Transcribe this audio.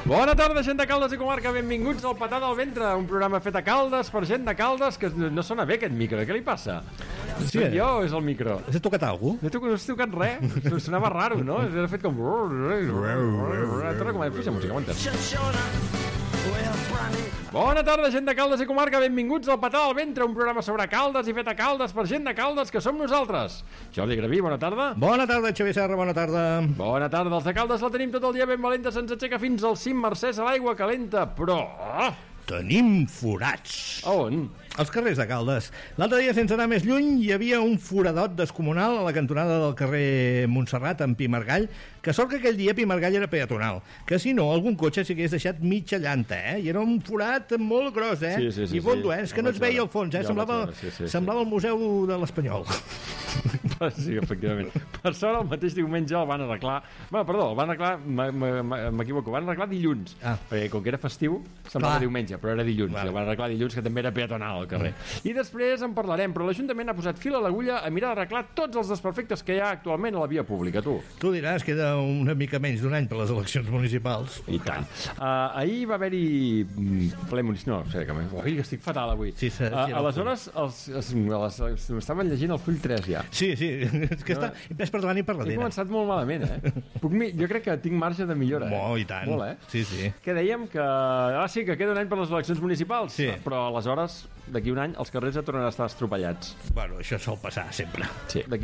Bona tarda, gent de Caldes i comarca, benvinguts al Patada al Ventre, un programa fet a Caldes per gent de Caldes, que no sona bé aquest micro, què li passa? Sí, Soc jo o és el micro? Has tocat alguna cosa? No has tocat res, sonava raro, no? Era fet com... Torna com a puja música, aguanta. Bona tarda, gent de Caldes i comarca, benvinguts al Patada al Ventre, un programa sobre Caldes i fet a Caldes per gent de Caldes, que som nosaltres. Jordi Graví, bona tarda. Bona tarda, Xavier Serra, bona tarda. Bona tarda, els de Caldes la tenim tot el dia ben valenta, se'ns aixeca fins al cim Mercès a l'aigua calenta, però... Tenim forats. A on? Als carrers de Caldes. L'altre dia, sense anar més lluny, hi havia un foradot descomunal a la cantonada del carrer Montserrat, en Pimargall, que sort que aquell dia Pimargall era peatonal, que si no, algun cotxe s'hagués deixat mitja llanta, I era un forat molt gros, Sí, I fondo, És que no es veia al fons, Semblava el Museu de l'Espanyol. Sí, efectivament. Per sort, el mateix diumenge el van arreglar... el van arreglar, m'equivoco, van arreglar dilluns, perquè com que era festiu, semblava diumenge, però era dilluns, i el van arreglar dilluns, que també era peatonal al carrer. I després en parlarem, però l'Ajuntament ha posat fil a l'agulla a mirar d'arreglar tots els desperfectes que hi ha actualment a la via pública, tu. Tu diràs, queda una mica menys d'un any per les eleccions municipals. I tant. Ahir va haver-hi ple municipal, no sé, que estic fatal avui. Sí, aleshores, m'estaven llegint el full 3 ja. Sí, és que està pes per davant i per darrere. He començat molt malament, jo crec que tinc marge de millora, Molt, i tant. Molt, Sí. Que dèiem que... sí, que queda un any per les eleccions municipals, però aleshores, d'aquí un any, els carrers ja tornaran a estar estropellats. Bueno, això sol passar sempre. Sí, d'aquí